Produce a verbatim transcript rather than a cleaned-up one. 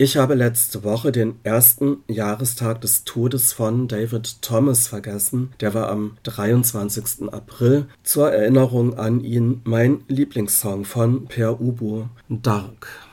Ich habe letzte Woche den ersten Jahrestag des Todes von David Thomas vergessen. Der war am dreiundzwanzigsten April. Zur Erinnerung an ihn mein Lieblingssong von Per Ubu, Dark.